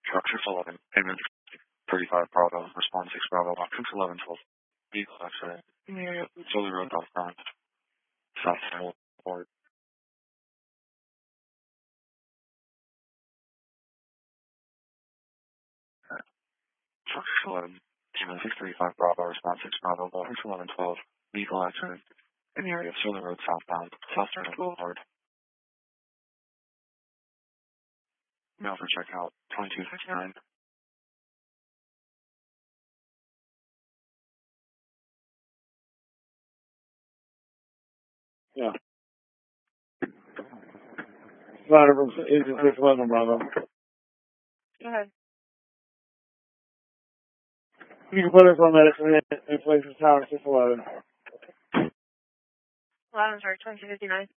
Truck 611, payment 35 Bravo, response 6 Bravo, option 11 12. Vehicle accident. Yeah, Solely Road, southbound. South Central Port. Truck 611, payment 635 Bravo, response 6 Bravo, option 11 12. Vehicle accident. In the area of Solely Road, southbound. South Central Boulevard. Mail for checkout 2259. Yeah. Whatever, it's 611 Bravo. Go ahead. You can put us on that in place of Tower 611. Well, I'm sorry, 2259.